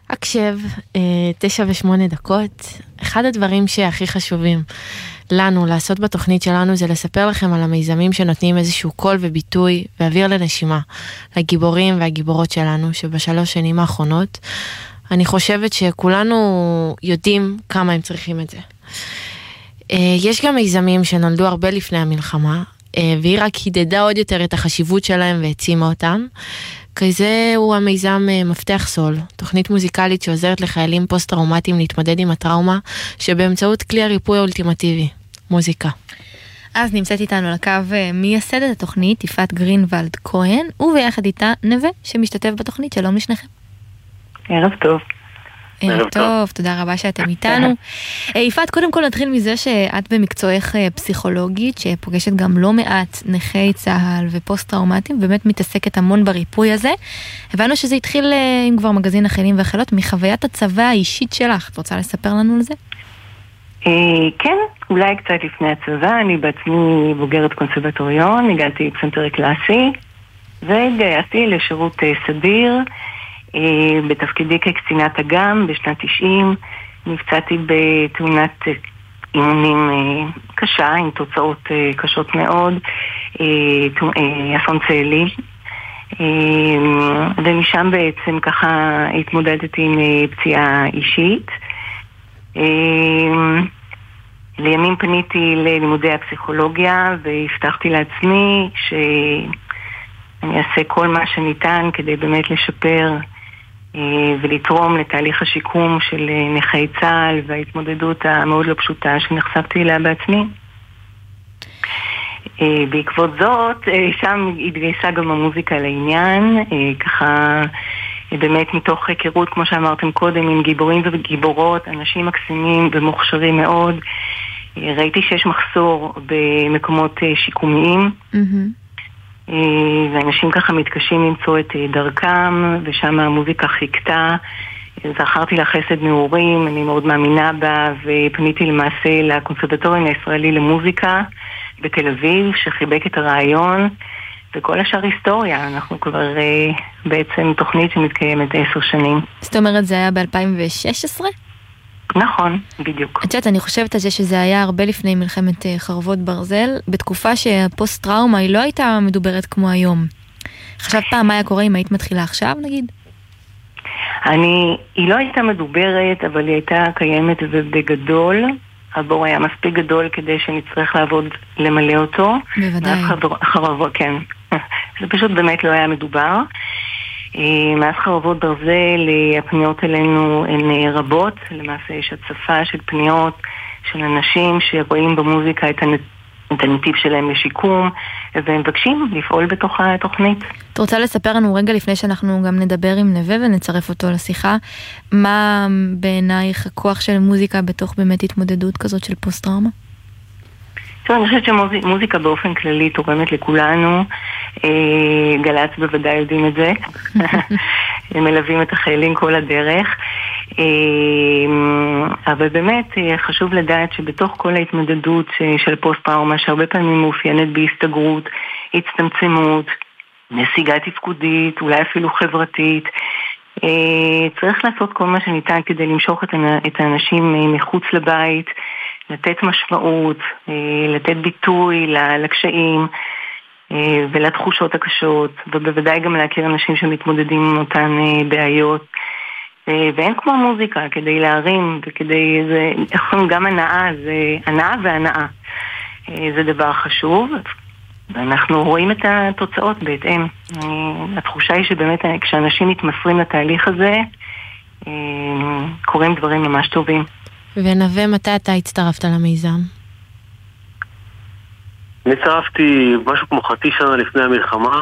הקשב, 9:08. אחד הדברים שהכי חשובים לנו לעשות בתוכנית שלנו זה לספר לכם על המיזמים שנותנים איזשהו קול וביטוי ואוויר לנשימה לגיבורים והגיבורות שלנו שבשלוש שנים האחרונות. אני חושבת שכולנו יודעים כמה הם צריכים את זה. יש גם מיזמים שנולדו הרבה לפני המלחמה, והיא רק חידדה עוד יותר את החשיבות שלהם והעצימה אותם. כזה הוא המיזם מפתח סול, תוכנית מוזיקלית שעוזרת לחיילים פוסט-טראומטיים להתמודד עם הטראומה, שבאמצעות כלי הריפוי האולטימטיבי, מוזיקה. אז נמצאת איתנו על הקו מייסדת התוכנית, יפעת גרינוולד כהן, וביחד איתה נווה, שמשתתף בתוכנית. שלום לשניכם. ערב טוב. ערב טוב, תודה רבה שאתם איתנו. יפעת, קודם כל נתחיל מזה שאת במקצועך פסיכולוגית, שפוגשת גם לא מעט נכי צהל ופוסט-טראומטיים, באמת מתעסקת המון בריפוי הזה. הבנו שזה התחיל עם כבר מגזין החיילים והחיילות, מחוויית הצבא האישית שלך. את רוצה לספר לנו על זה? כן, אולי קצת לפני הצבא. אני בעצמי בוגרת קונסרבטוריון, הגעתי פסנתר קלאסי, והתגייסתי לשירות סדיר, בתפקידי כקצינת אג"ם בשנת 90. נפצעתי בתאונת אימונים קשה, עם תוצאות קשות מאוד, אסון צאלי, ומשם בעצם ככה התמודדתי עם פציעה אישית. לימים פניתי ללימודי הפסיכולוגיה והבטחתי לעצמי שאני אעשה כל מה שניתן כדי באמת לשפר ולתרום לתהליך השיקום של נכי צה"ל וההתמודדות המאוד לא פשוטה שנחשפתי אליה בעצמי. בעקבות זאת, שם התגייסה גם המוזיקה לעניין, ככה באמת מתוך היכרות, כמו שאמרתם קודם, עם גיבורים וגיבורות, אנשים מקסימים ומוכשרים מאוד. ראיתי שיש מחסור במקומות שיקומיים, ואנשים ככה מתקשים למצוא את דרכם, ושם המוזיקה חיכתה. זכרתי לה חסד נעורים, אני מאוד מאמינה בה, ופניתי למעשה לקונסרבטוריון הישראלי למוזיקה בתל אביב, שחיבק את הרעיון, וכל השאר היסטוריה. אנחנו כבר בעצם תוכנית שמתקיימת 10 שנים. זאת אומרת, זה היה ב-2016? נכון, בדיוק. את יודעת, אני חושבת על זה שזה היה הרבה לפני מלחמת חרבות ברזל, בתקופה שהפוסט-טראומה היא לא הייתה מדוברת כמו היום. חשבת פעם מה היה קורה אם היית מתחילה עכשיו, נגיד? היא לא הייתה מדוברת, אבל היא הייתה קיימת ובגדול. הבור היה מספיק גדול כדי שנצטרך לעבוד למלא אותו. בוודאי. כן. זה פשוט באמת לא היה מדובר. מאז חרבות ברזל, הפניות אלינו הן רבות. למעשה יש הצפה של פניות של אנשים שרואים במוזיקה את הנתיב שלהם לשיקום, והם מבקשים לפעול בתוך התוכנית. את רוצה לספר לנו רגע לפני שאנחנו גם נדבר עם נווה ונצרף אותו לשיחה, מה בעינייך הכוח של מוזיקה בתוך באמת התמודדות כזאת של פוסט-טראומה? טוב, אני חושבת שמוזיקה באופן כללי תורמת לכולנו. גל"צ בוודאי יודעים את זה. הם מלווים את החיילים כל הדרך. אבל באמת חשוב לדעת שבתוך כל ההתמודדות של פוסט-טראומה, שהרבה פעמים מאופיינת בהסתגרות, הצטמצמות, נסיגה תפקודית, אולי אפילו חברתית, צריך לעשות כל מה שניתן כדי למשוך את האנשים מחוץ לבית, לתת משמעות, לתת ביטוי לקשיים ולתחושות הקשות, ובוודאי גם להכיר אנשים שמתמודדים עם אותן בעיות. ואין כמו מוזיקה כדי להרים, וכדי זה, גם הנאה והנאה. זה דבר חשוב, ואנחנו רואים את התוצאות בהתאם. התחושה היא שבאמת כשאנשים מתמסרים לתהליך הזה, קורים דברים ממש טובים. ונווה, מתי אתה הצטרפת למיזם? אני הצטרפתי משהו כמו חצי שנה לפני המלחמה,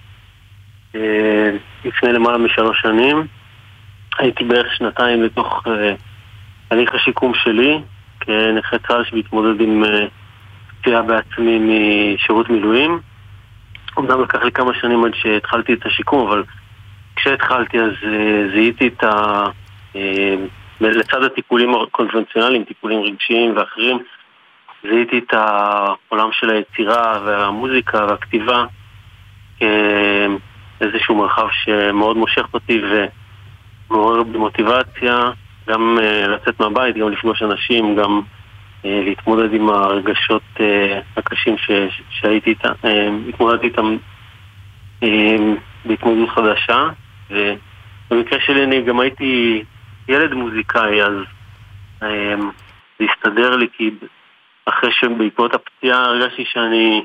לפני למעלה מ3 שנים. הייתי בערך 2 לתוך הליך השיקום שלי, כנכה צה"ל שמתמודד עם פציעה בעצמי משירות מילואים. אומנם לקח לי כמה שנים עד שהתחלתי את השיקום, אבל כשהתחלתי אז זיהיתי את לצד הטיפולים הקונבנציונליים, טיפולים רגשיים ואחרים, זיהיתי את העולם של היצירה והמוזיקה והכתיבה כאיזשהו מרחב שמאוד מושך אותי מעורר במוטיבציה, גם לצאת מהבית, גם לפגוש אנשים, גם להתמודד עם הרגשות הקשים שהייתי איתם, התמודדתי איתם בהתמודדות חדשה, ובמקרה שלי אני גם הייתי ילד מוזיקאי, אז זה הסתדר לי, כי אחרי שבעקבות הפציעה הרגשתי שאני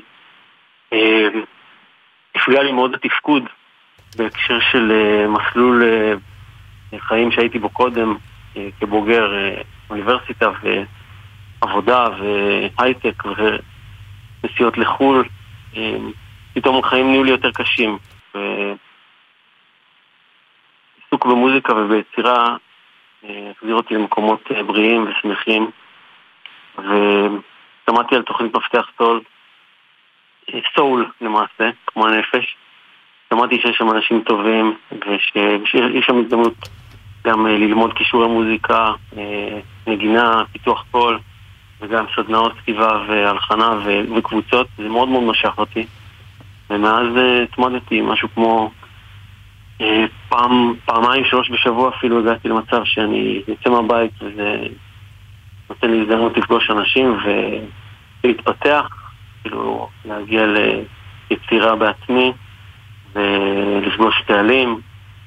הפגע לי מאוד התפקוד בהקשר של מסלול חיים שהייתי בו קודם כבוגר אוניברסיטה ועבודה והייטק ונסיעות לחול. פתאום החיים נהיו לי יותר קשים, ועיסוק במוזיקה וביצירה החזיר אותי למקומות בריאים ושמחים, ושמעתי על תוכנית מפתח סול למעשה, כמו הנפש. שמעתי שיש שם אנשים טובים ושיש שם הזדמנות גם ללמוד קישורי מוזיקה, נגינה, פיתוח קול, וגם סדנאות כתיבה והלחנה וקבוצות. זה מאוד מאוד משך אותי, ומאז התמודדתי משהו כמו פעמיים 3 בשבוע אפילו. הגעתי למצב שאני יוצא מהבית וזה נותן לי הזדמנות לפגוש אנשים ולהתפתח, כאילו להגיע ליצירה בעצמי ולפגוש קהלים.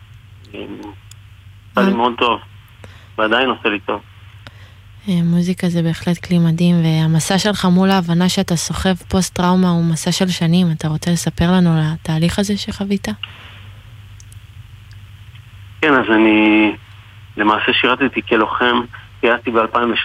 עשה לי מאוד טוב, ועדיין עושה לי טוב. מוזיקה זה בהחלט כלי מדהים, והמסע שלך מול ההבנה שאתה סוחב פוסט טראומה הוא מסע של שנים. אתה רוצה לספר לנו על התהליך הזה שחווית? כן, אז אני למעשה שירתתי כלוחם, גייסתי ב-2003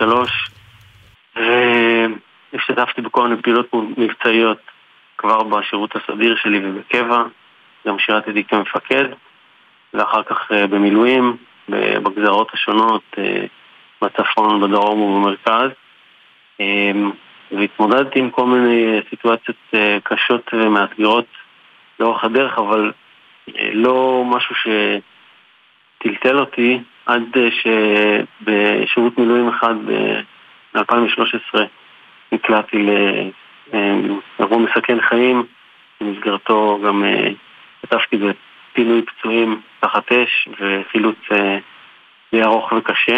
והשתתפתי בכל מיני פעילות מבצעיות כבר בשירות הסדיר שלי ובקבע. גם שירתתי כמפקד, ואחר כך במילואים, בגזרות השונות, בצפון, בדרום ובמרכז. והתמודדתי עם כל מיני סיטואציות קשות ומאתגרות לאורך הדרך, אבל לא משהו שטלטל אותי, עד שבשירות מילואים אחד ב-2013 נקלעתי לאירוע מסכן חיים, במסגרתו גם כתבתי בפינוי פצועים תחת אש וחילוץ די ארוך וקשה,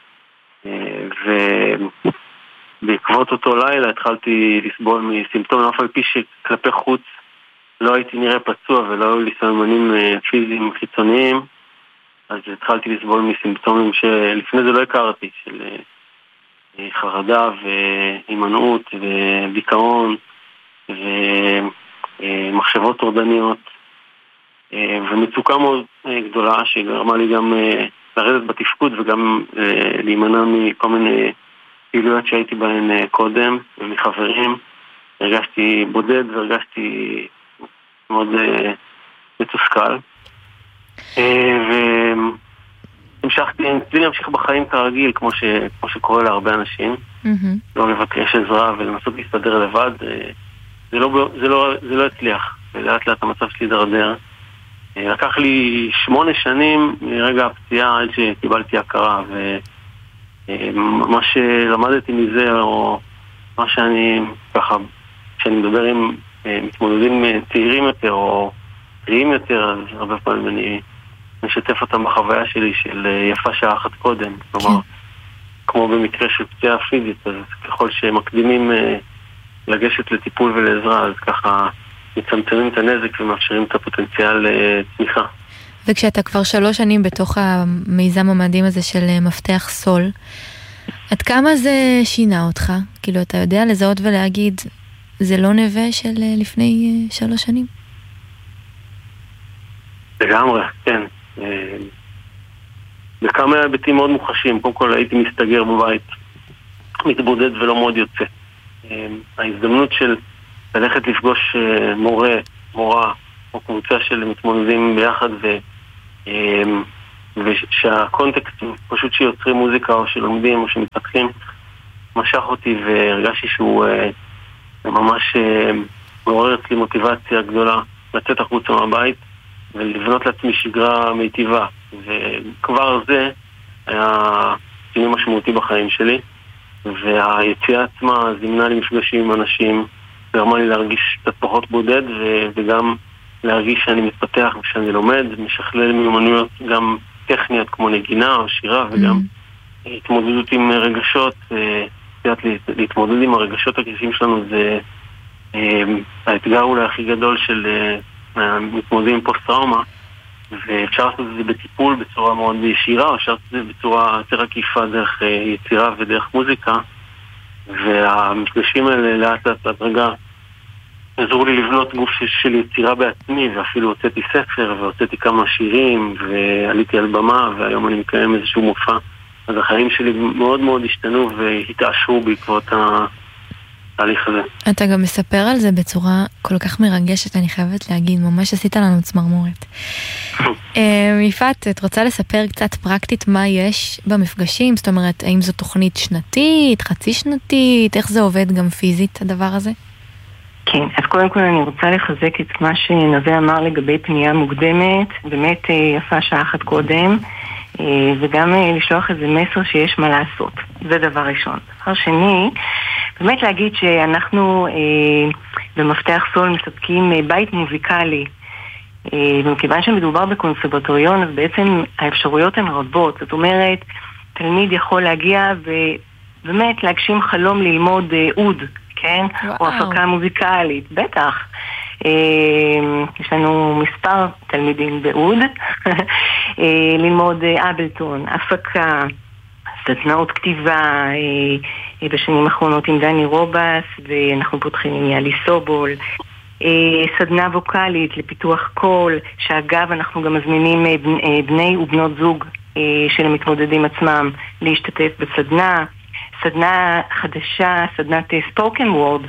ובעקבות אותו לילה התחלתי לסבול מסימפטומים, אף על פי שכלפי חוץ לא הייתי נראה פצוע ולא היו לי סממנים פיזיים חיצוניים. אז התחלתי לסבול מסימפטומים שלפני זה לא הכרתי, של חרדה והימנעות ודיכאון ומחשבות טורדניות ומצוקה מאוד גדולה, שגרמה לי גם לרדת בתפקוד וגם להימנע מכל מיני פעילויות שהייתי בהן קודם ומחברים. הרגשתי בודד והרגשתי מאוד מתוסכל, והמשכתי להמשיך בחיים כרגיל, כמו שקורה להרבה אנשים, לא לבקש עזרה ולנסות להסתדר לבד. זה לא הצליח, ולאט לאט המצב שלי דרדר. לקח לי 8 שנים מרגע הפציעה עד שקיבלתי הכרה, ומה שלמדתי מזה, או מה שאני ככה, כשאני מדבר עם מתמודדים צעירים יותר או טריים יותר, אז הרבה פעמים אני משתף אותם בחוויה שלי של יפה שעה אחת קודם. כלומר, כמו במקרה של פציעה פיזית, אז ככל שמקדימים לגשת לטיפול ולעזרה, אז ככה מצמצמים את הנזק ומאפשרים את הפוטנציאל לצמיחה. וכשאתה כבר 3 שנים בתוך המיזם המדהים הזה של מפתח סול, עד כמה זה שינה אותך? כאילו, אתה יודע לזהות ולהגיד, זה לא נווה של לפני 3 שנים? לגמרי, כן. בכמה היבטים מאוד מוחשים. קודם כל הייתי מסתגר בבית, מתבודד ולא מאוד יוצא. ההזדמנות של ללכת לפגוש מורה או קבוצה של מתמודדים ביחד, ושהקונטקסט הוא פשוט שיוצרים מוזיקה או שלומדים או שמתפתחים, משך אותי והרגשתי שהוא ממש מעורר אצלי מוטיבציה גדולה לצאת החוצה מהבית ולבנות לעצמי שגרה מיטיבה. וכבר זה היה שינוי משמעותי בחיים שלי, והיציאה עצמה זימנה לי מפגשים עם אנשים, גרמה לי להרגיש קצת פחות בודד, וגם להרגיש שאני מתפתח ושאני לומד, משכלל מיומנויות גם טכניות כמו נגינה או שירה, וגם התמודדות עם רגשות, להתמודד עם הרגשות הקשים שלנו זה האתגר אולי הכי גדול של מתמודדים עם פוסט-טראומה, ואפשר לעשות את זה בטיפול בצורה מאוד ישירה, או אפשר לעשות את זה בצורה יותר עקיפה דרך יצירה ודרך מוזיקה, והמפגשים האלה לאט לאט רגע עזרו לי לבנות גוף של יצירה בעצמי, ואפילו הוצאתי ספר והוצאתי כמה שירים ועליתי על במה, והיום אני מקיים איזשהו מופע. אז החיים שלי מאוד מאוד השתנו והתעשרו בעקבות התהליך הזה. אתה גם מספר על זה בצורה כל כך מרגשת, אני חייבת להגיד, ממש עשית לנו צמרמורת. יפעת, את רוצה לספר קצת פרקטית מה יש במפגשים? זאת אומרת, האם זו תוכנית שנתית, חצי שנתית, איך זה עובד גם פיזית הדבר הזה? כן, אז קודם כל אני רוצה לחזק את מה שנווה אמר לגבי פנייה מוקדמת, באמת יפה שעה אחת קודם, וגם לשלוח איזה מסר שיש מה לעשות. זה דבר ראשון. דבר שני, באמת להגיד שאנחנו במפתח סול מספקים בית מוזיקלי, ומכיוון שמדובר בקונסרבטוריון, אז בעצם האפשרויות הן רבות. זאת אומרת, תלמיד יכול להגיע ובאמת להגשים חלום ללמוד אוד, כן? או הפקה מוזיקלית, בטח. יש לנו מספר תלמידים באוד, ללמוד אבלטון, הפקה, סדנאות כתיבה, בשנים האחרונות עם דני רובס, ואנחנו פותחים עם יאלי סובול, סדנה ווקלית לפיתוח קול, שאגב אנחנו גם מזמינים בני ובנות זוג של המתמודדים עצמם להשתתף בסדנה, סדנה חדשה, סדנת ספוקן וורד.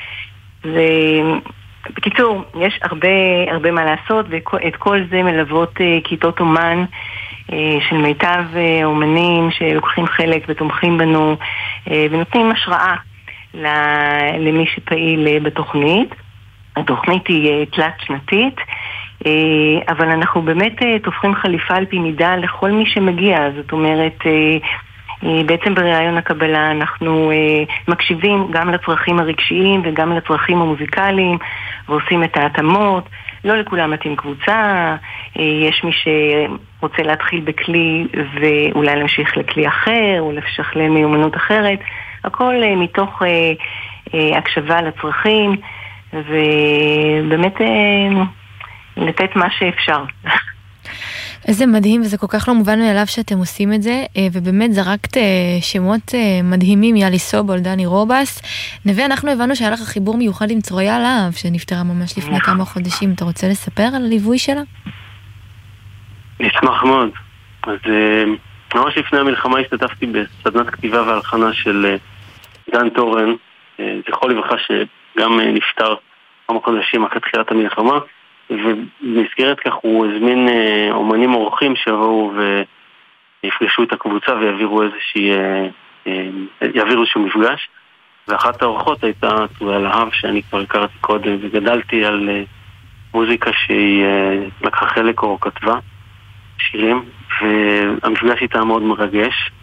בקיצור, יש הרבה מה לעשות, ואת כל זה מלוות כיתות אומן של מיטב אומנים שלוקחים חלק ותומכים בנו ונותנים השראה למי שפעיל בתוכנית. התוכנית היא תלת שנתית, אבל אנחנו באמת תופרים חליפה על פי מידה לכל מי שמגיע. זאת אומרת, בעצם ברעיון הקבלה אנחנו מקשיבים גם לצרכים הרגשיים וגם לצרכים המוזיקליים ועושים את ההתאמות. לא לכולם מתאים קבוצה, יש מי שרוצה להתחיל בכלי ואולי להמשיך לכלי אחר או לשכלל מיומנות אחרת. הכל מתוך הקשבה לצרכים ובאמת לתת מה שאפשר. איזה מדהים, וזה כל כך לא מובן מאליו שאתם עושים את זה, ובאמת זרקת שמות מדהימים, יאלי סובול, דני רובס. נווה, אנחנו הבנו שהיה לך חיבור מיוחד עם צרויה להב, שנפטרה ממש לפני כמה חודשים. אתה רוצה לספר על הליווי שלה? נשמח מאוד. אז ממש לפני המלחמה השתתפתי בסדנת כתיבה והלחנה של דן טורן, זכרו לברכה שגם נפטר כמה חודשים אחרי תחילת המלחמה, ובמסגרת כך הוא הזמין אומנים אורחים שבאו ויפגשו את הקבוצה ויעבירו איזשהו מפגש. ואחת האורחות הייתה צרויה להב, שאני כבר הכרתי קודם, וגדלתי על מוזיקה שהיא לקחה חלק או כתבה שירים, והמפגש איתה מאוד מרגש,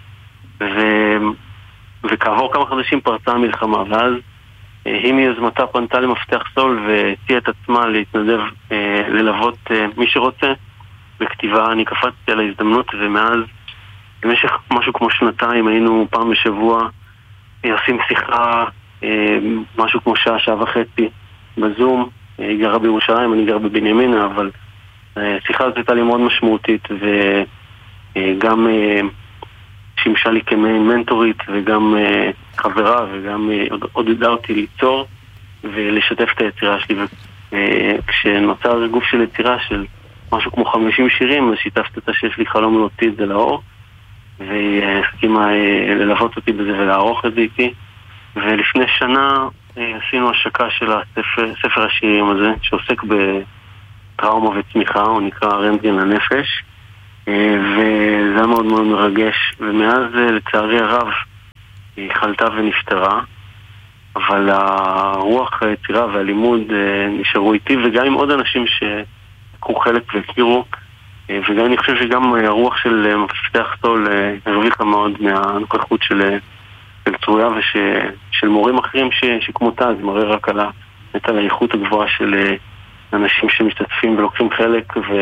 וכעבור כמה חודשים פרצה המלחמה, ואז היא מיוזמתה פנתה למפתח סול והציעה את עצמה להתנדב ללוות מי שרוצה בכתיבה. אני קפצתי על ההזדמנות, ומאז במשך משהו כמו שנתיים היינו פעם בשבוע עושים שיחה משהו כמו שעה וחצי בזום. היא גרה בירושלים, אני גר בבנימינה, אבל שיחה הזאת הייתה לי מאוד משמעותית, וגם שימשה לי כמעין מנטורית וגם חברה, וגם עודדה אותי ליצור ולשתף את היצירה שלי. וכשנוצר גוף של יצירה של משהו כמו 50 שירים, אז שיתפת אותה שיש לי חלום להוציא את זה לאור, והיא הסכימה ללוות אותי בזה ולערוך את זה איתי. ולפני שנה עשינו השקה של ספר השירים הזה, שעוסק בטראומה וצמיחה, הוא נקרא רנטגן לנפש, וזה היה מאוד מאוד מרגש. ומאז לצערי הרב היא חלתה ונפטרה, אבל הרוח היצירה והלימוד נשארו איתי, וגם עם עוד אנשים שקחו חלק והכירו, וגם אני חושב שגם הרוח של מפתח סול הרוויחה מאוד מהנוכחות של צרויה ושל מורים אחרים שכמותה. זה מראה רק על האיכות הגבוהה של אנשים שמשתתפים ולוקחים חלק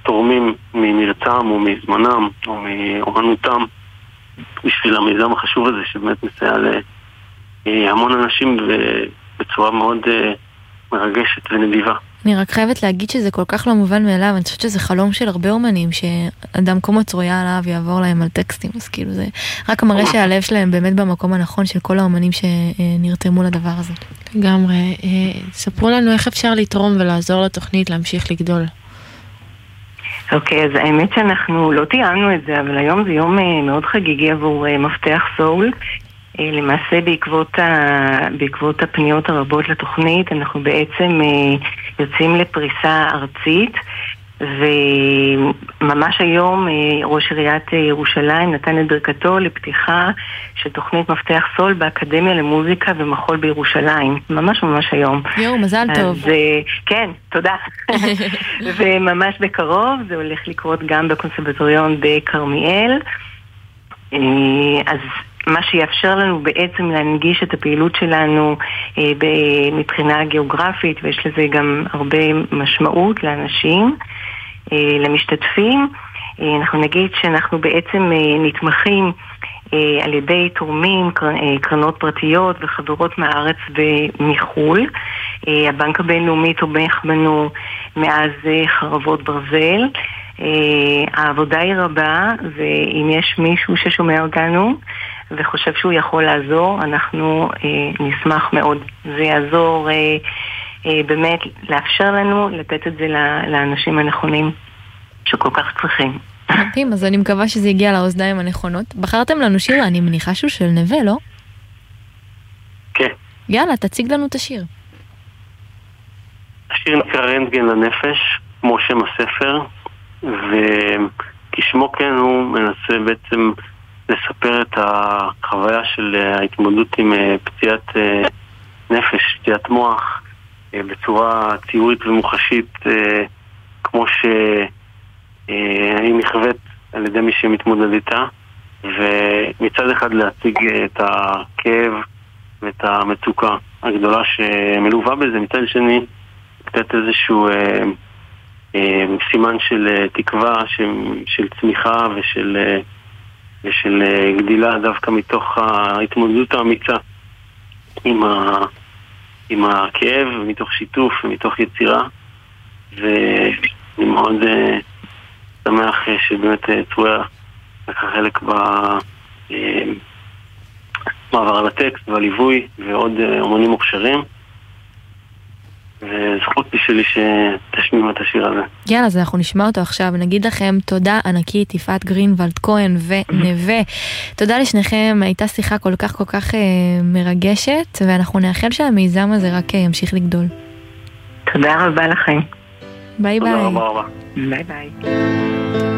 תורמים ממרצם או מזמנם או מאומנותם בשביל המיזם החשוב הזה שבאמת מסייע להמון אנשים בצורה מאוד מרגשת ונדיבה. אני רק חייבת להגיד שזה כל כך לא מובן מאליו, אני חושבת שזה חלום של הרבה אומנים, שאדם קומץ רואה עליו יעבור להם על טקסטים, אז כאילו זה רק מראה שהלב שלהם באמת במקום הנכון של כל האומנים שנרתמו לדבר הזה. לגמרי, ספרו לנו איך אפשר לתרום ולעזור לתוכנית להמשיך לגדול. אוקיי, אז האמת שאנחנו לא תיאמנו את זה, אבל היום זה יום מאוד חגיגי עבור מפתח סול. למעשה בעקבות הפניות הרבות לתוכנית אנחנו בעצם יוצאים לפריסה ארצית, וממש היום ראש עיריית ירושלים נתן את ברכתו לפתיחה של תוכנית מפתח סול באקדמיה למוזיקה ומחול בירושלים, ממש היום. יואו, מזל טוב. כן, תודה. וממש בקרוב זה הולך לקרות גם בקונסרבטוריון בכרמיאל. אז מה שיאפשר לנו בעצם להנגיש את הפעילות שלנו מבחינה גיאוגרפית, ויש לזה גם הרבה משמעות לאנשים, למשתתפים. אנחנו נגיד שאנחנו בעצם נתמכים על ידי תורמים, קרנות פרטיות וחברות מהארץ ומחול. הבנק הבינלאומי תומך בנו מאז חרבות ברזל. העבודה היא רבה, ואם יש מישהו ששומע אותנו וחושב שהוא יכול לעזור, אנחנו נשמח מאוד. זה יעזור באמת לאפשר לנו לתת את זה לאנשים הנכונים שכל כך צריכים. מדהים, אז אני מקווה שזה יגיע לאוזניים הנכונות. בחרתם לנו שיר, אני מניחה שהוא של נווה, לא? כן. יאללה, תציג לנו את השיר. השיר נקרא רנטגן לנפש, כמו שם הספר, וכשמו כן הוא מנסה בעצם לספר את החוויה של ההתמודדות עם פציעת נפש, פציעת מוח, בצורה ציורית ומוחשית, כמו שהיא נכוות על ידי מי שמתמודד איתה, ומצד אחד להציג את הכאב ואת המצוקה הגדולה שמלווה בזה, מצד שני לתת איזשהו סימן של תקווה, של צמיחה ושל גדילה דווקא מתוך ההתמודדות האמיצה עם הכאב, ומתוך שיתוף ומתוך יצירה. ואני מאוד שמח שבאמת צרויה לקחה חלק במעבר על הטקסט והליווי ועוד אומנים מוכשרים, וזכות בשבילי שתשמיעו את השיר הזה. יאללה, אז אנחנו נשמע אותו עכשיו. נגיד לכם תודה ענקית, יפעת גרינוולד כהן ונווה. תודה לשניכם, הייתה שיחה כל כך מרגשת, ואנחנו נאחל שהמיזם הזה רק ימשיך לגדול. תודה רבה לכם. ביי ביי. תודה רבה. ביי ביי.